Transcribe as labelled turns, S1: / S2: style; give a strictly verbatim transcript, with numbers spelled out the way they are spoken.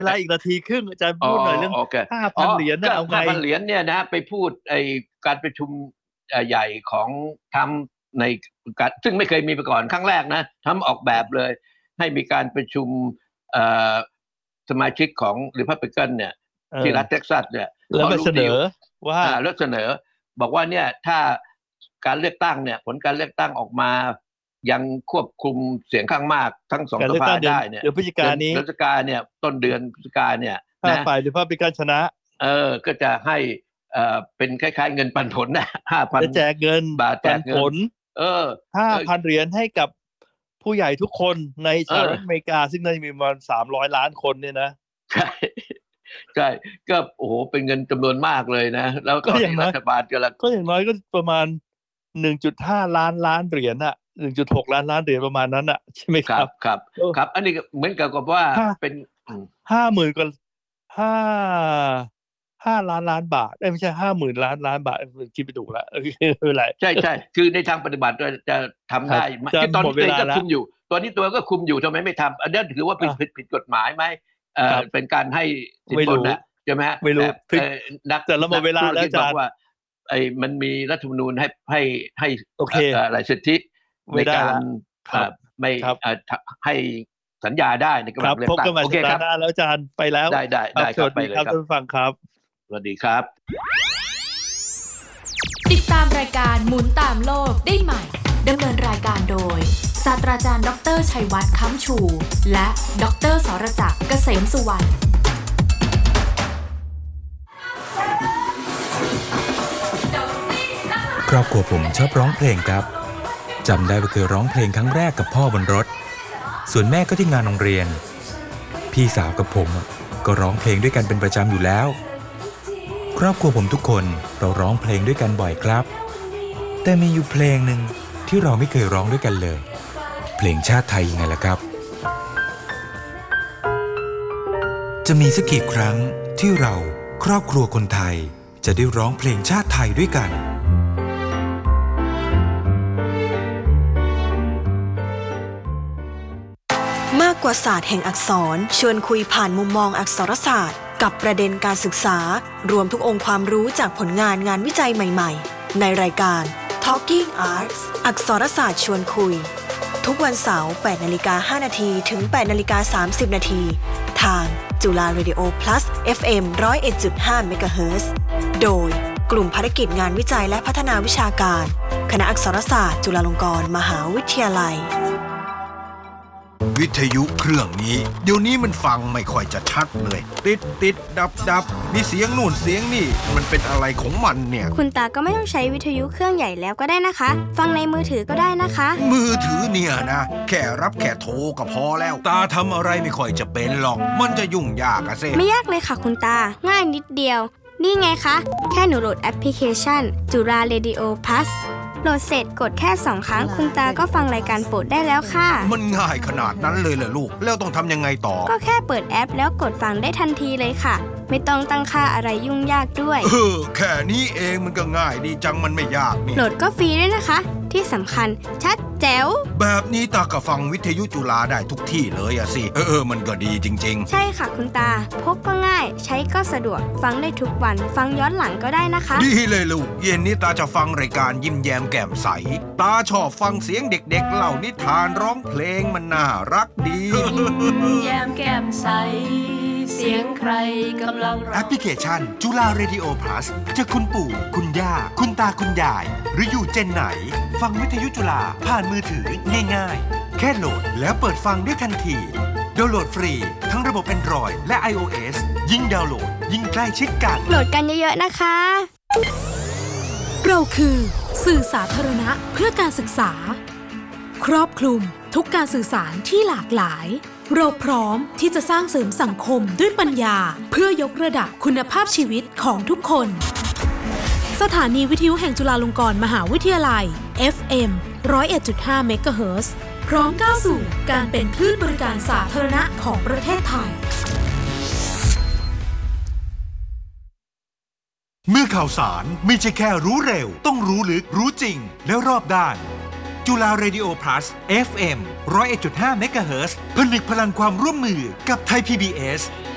S1: เวลาอีกนาทีครึ่งอาจารย์พูดหน่อยเรื่องห้าพันเหรียญนะเอาไง
S2: ห้าพันเหรียญเนี่ยนะไปพูดไอการประชุมใหญ่ของทำในการซึ่งไม่เคยมีมาก่อนครั้งแรกนะทำออกแบบเลยให้มีการประชุมสมาชิกของ Republican เนี่ยที่รัฐเท็กซัสเนี่ย
S1: แล้วเสนอว่า
S2: แล้วเสนอบอกว่าเนี่ยถ้าการเลือกตั้งเนี่ยผลการเลือกตั้งออกมายังควบคุมเสียงข้างมากทั้งสองสภาได้เนี่ย
S1: เดือนพฤศจิกายนนี้
S2: พฤศจิกายนเนี่ยต้นเดือนพฤศจิกายนเนี่ย
S1: ถ้าฝ่ายริพับลิกันชนะ
S2: เออก็จะให้เอ่อเป็นคล้ายๆเงินปันผลนะ ห้าพัน
S1: จะแจกเงิน
S2: บาทแจก
S1: ผล
S2: เออ
S1: ห้าพัน เหรียญให้กับผู้ใหญ่ทุกคนในสหรัฐอเมริกาซึ่งน่าจะมีประมาณสามร้อยล้านคนเนี่ยนะ
S2: ใช่ใช่ก็โอ้โหเป็นเงินจำนวนมากเลยนะแล้วก็รัฐบาลก็
S1: ก็อย่างน้อยก็ประมาณ หนึ่งจุดห้า ล้านล้านเหรียญน่ะ หนึ่งจุดหก ล้านล้านเหรียญประมาณนั้นน่ะใช่ไหมครับ
S2: ครับครับอันนี้เหมือนกับว่าเป็น
S1: ห้าหมื่นกว่าห้าห้าล้านล้านบาทไม่ใช่ห้าหมื่นล้านล้านบาทคิดไปถูกแล้วเออคืออะไร
S2: ใช่ใช่คือในทางปฏิบัติจะทำได้ที่ตอนนี้ตัวก็คุมอยู่ตอนนี้ตัวก็คุมอยู่ทำไมไม่ทำอันนี้ถือว่าเป็นผิดผิดกฎหมายไหมเออเป็นการให้สินบนนะใช่ไหมฮะ
S1: ไม่รู้
S2: นัก
S1: แต่ละหมดเวลาแล้วอาจารย์
S2: ว่าไอ้มันมีรัฐธรรมนูญให้ให้ให้อะไรสิทธิในการไม่ให้สัญญาได้ในการเลือกตั้ง
S1: โอเคครับแล้วอาจารย์ไปแล้ว
S2: ได้ได้ได้
S1: ครับไปเลยครับท่านฟังครับ
S2: สวัสดีครับ
S3: ติดตามรายการหมุนตามโลกได้ใหม่ดำเนินรายการโดยศาสตราจารย์ดรชัยวัฒน์ค้ำชูและดรสรจักรเกษมสุวรรณ
S4: ครอบครัวผมชอบร้องเพลงครับจำได้ว่าเคยร้องเพลงครั้งแรกกับพ่อบนรถส่วนแม่ก็ที่งานโรงเรียนพี่สาวกับผมก็ร้องเพลงด้วยกันเป็นประจำอยู่แล้วครอบครัวผมทุกคนเราร้องเพลงด้วยกันบ่อยครับแต่มีอยู่เพลงหนึ่งที่เราไม่เคยร้องด้วยกันเลยเพลงชาติไทยยังไงล่ะครับจะมีสักกี่ครั้งที่เราครอบครัวคนไทยจะได้ร้องเพลงชาติไทยด้วยกัน
S5: มากกว่าศาสตร์แห่งอักษรชวนคุยผ่านมุมมองอักษรศาสตร์กับประเด็นการศึกษารวมทุกองค์ความรู้จากผลงานงานวิจัยใหม่ๆในรายการ Talking Arts อักษรศาสตร์ชวนคุยทุกวันเสาร์ แปดนาฬิกาห้านาที ถึง แปดนาฬิกาสามสิบนาทีทางจุฬา Radio Plus เอฟ เอ็ม หนึ่งศูนย์เอ็ดจุดห้า เมกะเฮิรตซ์ โดยกลุ่มภารกิจงานวิจัยและพัฒนาวิชาการคณะอักษรศาสตร์จุฬาลงกรณ์มหาวิทยาลัย
S6: วิทยุเครื่องนี้เดี๋ยวนี้มันฟังไม่ค่อยจะชัดเลยติดติดดับดับมีเสียงนู่นเสียงนี่มันเป็นอะไรของมันเนี่ย
S7: คุณตาก็ไม่ต้องใช้วิทยุเครื่องใหญ่แล้วก็ได้นะคะฟังในมือถือก็ได้นะคะ
S6: มือถือเนี่ยนะแค่รับแค่โทรก็พอแล้วตาทำอะไรไม่ค่อยจะเป็นหรอกมันจะยุ่งยากอะเซ่
S7: ไม่ยากเลยค่ะคุณตาง่ายนิดเดียวนี่ไงคะแค่หนูโหลดแอปพลิเคชันจุฬา Radio Plusโหลดเสร็จกดแค่สองครั้งคุณตาก็ฟังรายการโปรดได้แล้วค่ะ
S6: มันง่ายขนาดนั้นเลยเหรอลูกแล้วต้องทำยังไงต่อ
S7: ก็แค่เปิดแอปแล้วกดฟังได้ทันทีเลยค่ะไม่ต้องตั้งค่าอะไรยุ่งยากด้วย
S6: เออแค่นี้เองมันก็ง่ายดีจังมันไม่ยากนี่
S7: โหลดก็ฟรีด้วยนะคะที่สำคัญชัดแจ๋ว
S6: แบบนี้ตาก็ฟังวิทยุจุฬาได้ทุกที่เลยอะสิเออเออมันก็ดีจริง
S7: ๆใช่ค่ะคุณตาพกก็ง่ายใช้ก็สะดวกฟังได้ทุกวันฟังย้อนหลังก็ได้นะคะ
S6: ดีเลยลูกเย็นนี้ตาจะฟังรายการยิ้มแย้มแก้มใสตาชอบฟังเสียงเด็กๆเล่านิทานร้องเพลงมันน่ารักดี
S3: ยิ้มแย้มแก้มใสเสียงใครกำลัง
S8: แอปพลิเคชันจุฬา Radio Plus จะคุณปู่คุณย่าคุณตาคุณยายหรืออยู่เจนไหนฟังวิทยุจุฬาผ่านมือถือง่ายๆแค่โหลดแล้วเปิดฟังได้ทันทีดาวน์โหลดฟรีทั้งระบบ Android และ iOS ยิ่งดาวน์โหลดยิ่งใกล้ชิดกัน
S7: โหลดกันเยอะๆนะคะ
S9: เราคือสื่อสาธารณะเพื่อการศึกษาครอบคลุมทุกการสื่อสารที่หลากหลายเราพร้อมที่จะสร้างเสริมสังคมด้วยปัญญาเพื่อยกระดับคุณภาพชีวิตของทุกคนสถานีวิทยุแห่งจุฬาลงกรณ์มหาวิทยาลัย เอฟ เอ็ม หนึ่งศูนย์เอ็ดจุดห้า เมกะเฮิรตซ์ พร้อมก้าวสู่การเป็นคลื่นบริการสาธารณะของประเทศไทย
S8: เมื่อข่าวสารไม่ใช่แค่รู้เร็วต้องรู้ลึกรู้จริงและรอบด้านจุฬา Radio Plus เอฟ เอ็ม หนึ่งศูนย์เอ็ดจุดห้า เมกะเฮิรตซ์ผนึกพลังความร่วมมือกับไทย พี บี เอส